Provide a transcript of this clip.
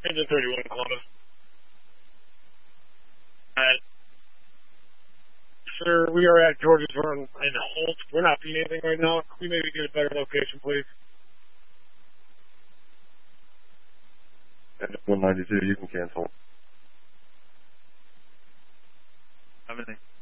Engine 31 Columbus. Sir, we are at George's Run in Holt. We're not seeing anything right now. Can we maybe get a better location, please? Engine 192, you can cancel. Everything.